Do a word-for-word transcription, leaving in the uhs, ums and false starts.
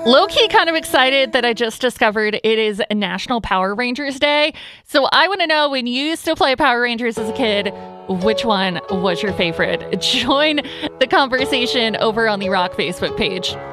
Low-key kind of excited that I just discovered it is National Power Rangers Day. So I want to know, when you used to play Power Rangers as a kid, which one was your favorite? Join the conversation over on the Rock Facebook page.